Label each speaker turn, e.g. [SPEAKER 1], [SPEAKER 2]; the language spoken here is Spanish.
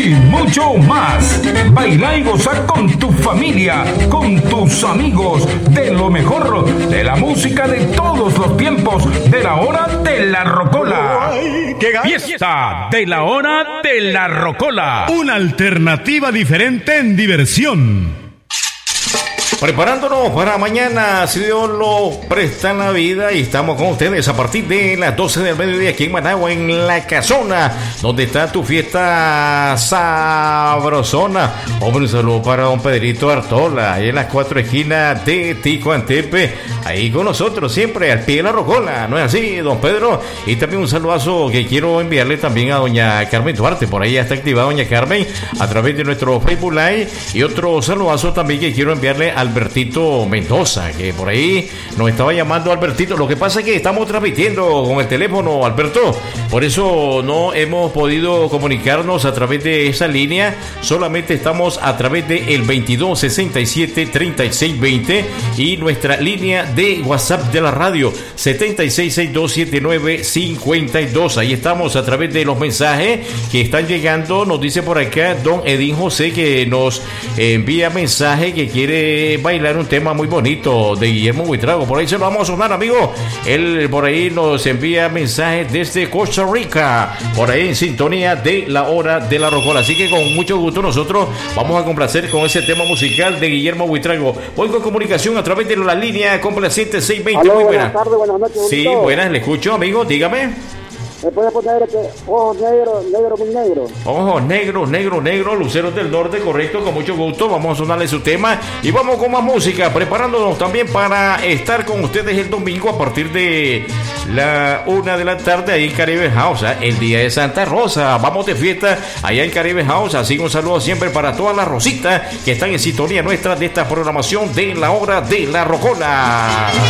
[SPEAKER 1] y mucho más. Baila y goza con tu familia, con tus amigos, de lo mejor de la música de todos los tiempos, de la hora de la rocola. Fiesta de la hora de la rocola.
[SPEAKER 2] Una alternativa diferente en diversión.
[SPEAKER 3] Preparándonos para mañana, si Dios lo presta en la vida, y estamos con ustedes a partir de las 12 del mediodía aquí en Managua, en La Casona, donde está tu fiesta sabrosona. Hombre, un saludo para don Pedrito Artola, ahí en las 4 esquinas de Ticoantepe, ahí con nosotros siempre, al pie de la rocola, ¿no es así, don Pedro? Y también un saludazo que quiero enviarle también a doña Carmen Duarte, por ahí ya está activada doña Carmen, a través de nuestro Facebook Live, y otro saludazo también que quiero enviarle a Albertito Mendoza, que por ahí nos estaba llamando Albertito. Lo que pasa es que estamos transmitiendo con el teléfono, Alberto, por eso no hemos podido comunicarnos a través de esa línea, solamente estamos a través de el 2267-3620 y nuestra línea de WhatsApp de la radio 76627952. Ahí estamos a través de los mensajes que están llegando. Nos dice por acá don Edín José que nos envía mensaje que quiere bailar un tema muy bonito de Guillermo Buitrago. Por ahí se lo vamos a sonar, amigo. Él por ahí nos envía mensajes desde Costa Rica, por ahí en sintonía de la hora de la rocola. Así que con mucho gusto nosotros vamos a complacer con ese tema musical de Guillermo Buitrago. Voy con comunicación a través de la línea complaciente 620.
[SPEAKER 4] Aló,
[SPEAKER 3] muy buena.
[SPEAKER 4] Buenas tardes, buenas noches.
[SPEAKER 3] Sí, buenas, le escucho, amigo, dígame.
[SPEAKER 4] ¿Me puede poner ojos negros, negro muy negro?
[SPEAKER 3] Ojos negros, negro, negro, Luceros del Norte, correcto, con mucho gusto. Vamos a sonarle su tema y vamos con más música, preparándonos también para estar con ustedes el domingo a partir de la 1 de la tarde ahí en Caribe House, el día de Santa Rosa. Vamos de fiesta allá en Caribe House, así que un saludo siempre para todas las rositas que están en sintonía nuestra de esta programación de la hora de la rocola.